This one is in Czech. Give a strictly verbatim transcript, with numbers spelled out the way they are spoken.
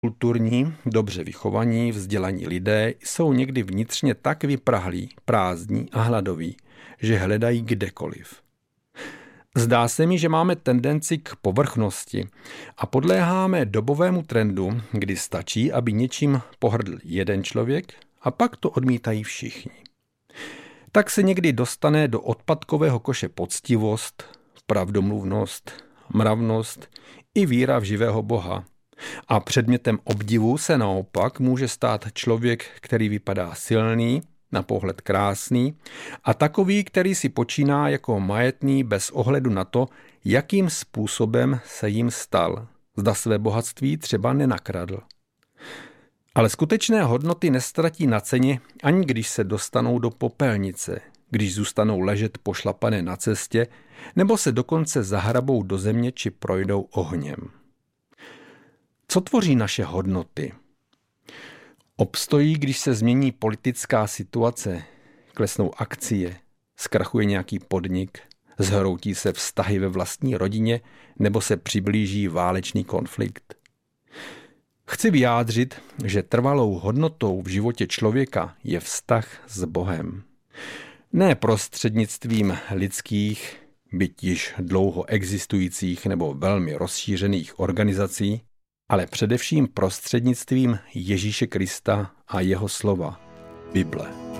Kulturní, dobře vychovaní, vzdělaní lidé jsou někdy vnitřně tak vyprahlí, prázdní a hladoví, že hledají kdekoliv. Zdá se mi, že máme tendenci k povrchnosti a podléháme dobovému trendu, kdy stačí, aby něčím pohrdl jeden člověk a pak to odmítají všichni. Tak se někdy dostane do odpadkového koše poctivost, pravdomluvnost, mravnost i víra v živého Boha. A předmětem obdivu se naopak může stát člověk, který vypadá silný, na pohled krásný a takový, který si počíná jako majetný bez ohledu na to, jakým způsobem se jim stal. Zda své bohatství třeba nenakradl. Ale skutečné hodnoty nestratí na ceně, ani když se dostanou do popelnice, když zůstanou ležet pošlapané na cestě, nebo se dokonce zahrabou do země či projdou ohněm. Co tvoří naše hodnoty? Obstojí, když se změní politická situace, klesnou akcie, zkrachuje nějaký podnik, zhroutí se vztahy ve vlastní rodině nebo se přiblíží válečný konflikt. Chci vyjádřit, že trvalou hodnotou v životě člověka je vztah s Bohem. Ne prostřednictvím lidských, byť již dlouho existujících nebo velmi rozšířených organizací, ale především prostřednictvím Ježíše Krista a jeho slova, Bible.